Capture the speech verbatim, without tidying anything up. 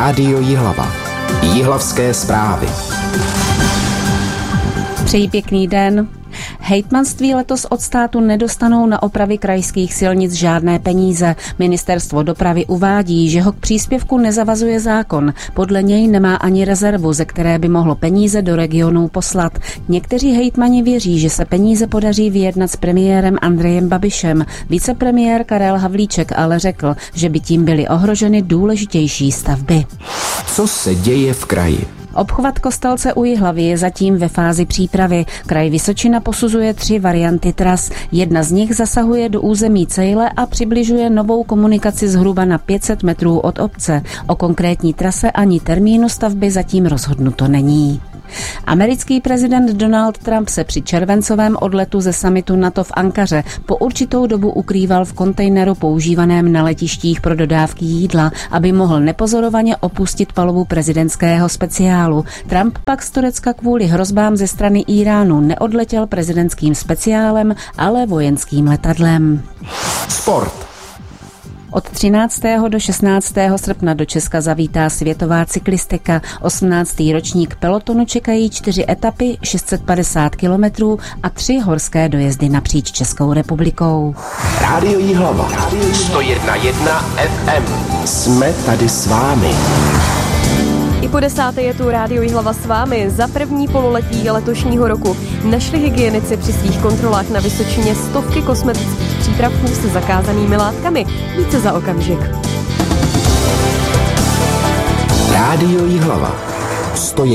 Rádio Jihlava. Jihlavské zprávy. Přeji pěkný den. Hejtmanství letos od státu nedostanou na opravy krajských silnic žádné peníze. Ministerstvo dopravy uvádí, že ho k příspěvku nezavazuje zákon. Podle něj nemá ani rezervu, ze které by mohlo peníze do regionů poslat. Někteří hejtmani věří, že se peníze podaří vyjednat s premiérem Andrejem Babišem. Vicepremiér Karel Havlíček ale řekl, že by tím byly ohroženy důležitější stavby. Co se děje v kraji? Obchvat Kostelce u Jihlavy je zatím ve fázi přípravy. Kraj Vysočina posuzuje tři varianty tras. Jedna z nich zasahuje do území Cejle a přibližuje novou komunikaci zhruba na pět set metrů od obce. O konkrétní trase ani termínu stavby zatím rozhodnuto není. Americký prezident Donald Trump se při červencovém odletu ze summitu NATO v Ankaře po určitou dobu ukrýval v kontejneru používaném na letištích pro dodávky jídla, aby mohl nepozorovaně opustit palubu prezidentského speciálu. Trump pak z Turecka kvůli hrozbám ze strany Íránu neodletěl prezidentským speciálem, ale vojenským letadlem. Sport. Od třináctého do šestnáctého srpna do Česka zavítá světová cyklistika. osmnáctý ročník pelotonu čekají čtyři etapy, šest set padesát kilometrů a tři horské dojezdy napříč Českou republikou. Rádio Jihlava. sto jedna jedna ef em. Jsme tady s vámi. I po desáté je tu Rádio Jihlava s vámi. Za první pololetí letošního roku našli hygienici při svých kontrolách na Vysočině stovky kosmetických přípravků se zakázanými látkami. Více za okamžik. Rádio Jihlava. sto